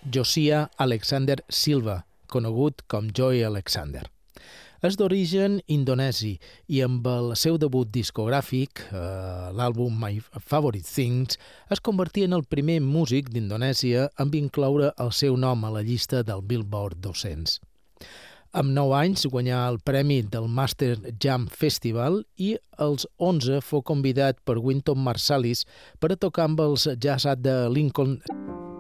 Josiah Alexander Silva, conegut com Joey Alexander. És d'origen indonesi i amb el seu debut discogràfic, l'àlbum My Favorite Things, es convertia en el primer músic d'Indonèsia en incloure el seu nom a la llista del Billboard 200. Amb 9 anys guanyà el premi del Master Jam Festival i als 11 fou convidat per Wynton Marsalis per a tocar amb els Jazz at the Lincoln